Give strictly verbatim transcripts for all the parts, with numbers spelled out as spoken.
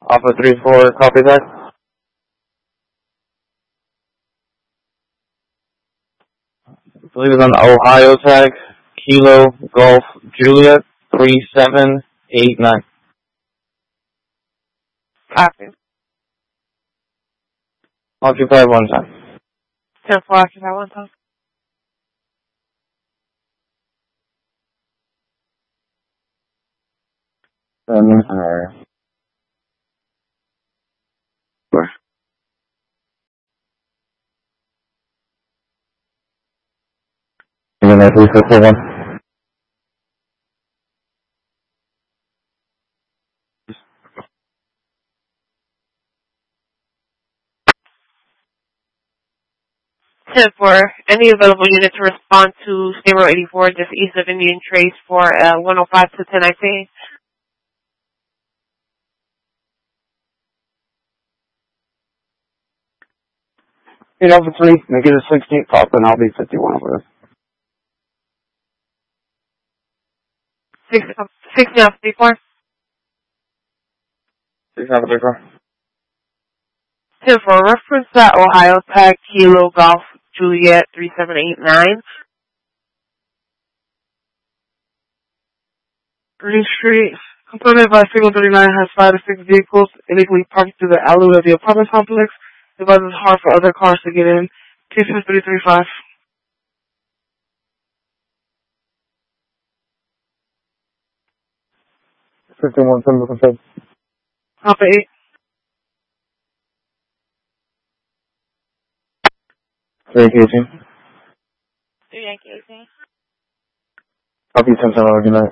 Alpha three four, copy that. I believe it's on Ohio tag, Kilo Golf Juliet three seven eight nine. Copy. Occupy one time. ten four, occupy one time. Seven, or... Where? You're going to three four four one. ten four, any available unit to respond to State eighty-four, just east of Indian Trace for uh, one oh five to ten nineteen. eight Alpha three, make it a sixteen pop, and I'll be fifty-one over there. sixteen Alpha three four. six Alpha three four. ten four, reference that Ohio tag Kilo Golf Juliet three seven eight nine. Green Street, component by Signal thirty-nine has five to six vehicles illegally parked through the alleyway of the apartment complex. It was hard for other cars to get in. Case three three five. fifty-one, symbol confirmed. Alpha eight. three Yankee eighteen. three Yankee eighteen. Copy ten seven, good night.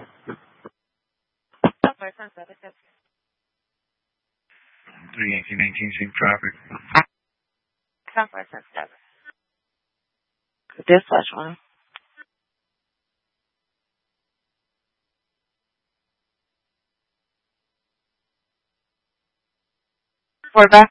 three Yankee nineteen, same traffic. Software ten seven. Dispatch one. Four back.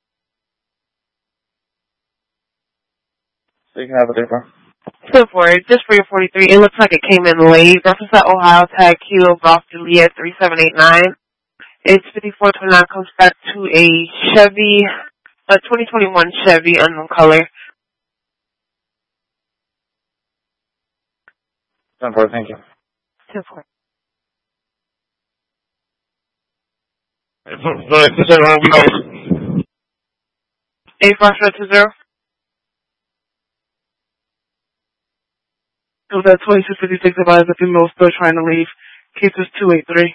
So you can have it there, bro. Two four, just for your forty-three, it looks like it came in late. Reference that Ohio tag Kilo Golf Juliet three seven eight nine. It's fifty-four twenty-nine, comes back to a Chevy, a twenty twenty-one Chevy, unknown color. ten four, thank you. Two four. Eight five two zero. It was at twenty-six fifty-six, advised the female still trying to leave. Case is two eight three.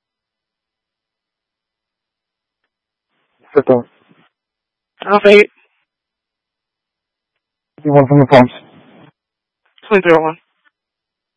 fifty-one. Alpha eight. fifty-one from the phones. twenty-three oh one.